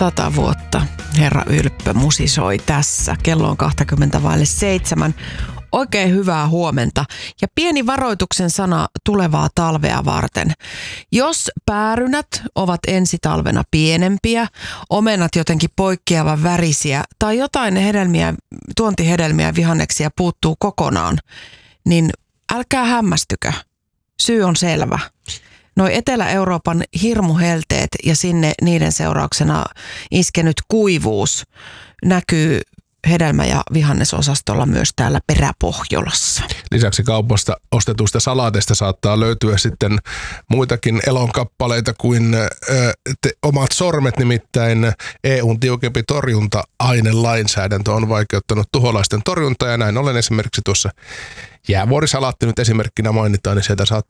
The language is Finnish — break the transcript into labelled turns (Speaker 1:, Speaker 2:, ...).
Speaker 1: 100 vuotta herra Ylppö musisoi tässä. Kello on 7:20. Oikein hyvää huomenta ja pieni varoituksen sana tulevaa talvea varten. Jos päärynät ovat ensi talvena pienempiä, omenat jotenkin poikkeavan värisiä tai jotain tuontihedelmiä vihanneksia puuttuu kokonaan, niin älkää hämmästykö. Syy on selvä. Noi Etelä-Euroopan hirmuhelteet ja sinne niiden seurauksena iskenyt kuivuus näkyy hedelmä- ja vihannesosastolla myös täällä Peräpohjolassa.
Speaker 2: Lisäksi kaupasta ostetuista salaateista saattaa löytyä sitten muitakin elonkappaleita kuin omat sormet, nimittäin EUn tiukempi torjunta-ainelainsäädäntö on vaikeuttanut tuholaisten torjuntaa ja näin ollen esimerkiksi tuossa jäävuorisalaatti nyt esimerkkinä mainitaan, niin sieltä